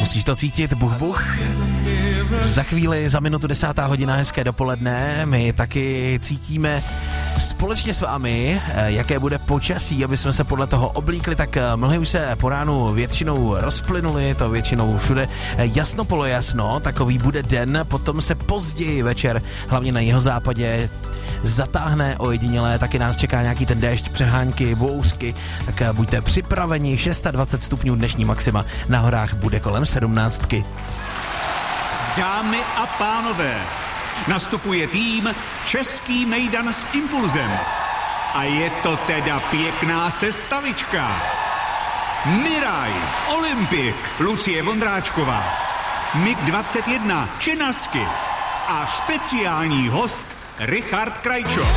Musíš to cítit, buch. Za chvíli, za minutu 10. hodina, hezké dopoledne. My taky cítíme společně s vámi, jaké bude počasí, aby jsme se podle toho oblíkli, tak mlhy už se po ránu většinou rozplynuly, to většinou všude jasno polojasno, takový bude den, potom se později večer, hlavně na jihozápadě, zatáhne ojedinělé, taky nás čeká nějaký ten déšť, přehánky, bouřky, tak buďte připraveni, 26 stupňů dnešní maxima, na horách bude kolem 17. Dámy a pánové, nastupuje tým Český mejdan s Impulzem. A je to teda pěkná sestavička. Miraj, Olympik, Lucie Vondráčková, MiG-21, Čenasky a speciální host Richard Krajčo.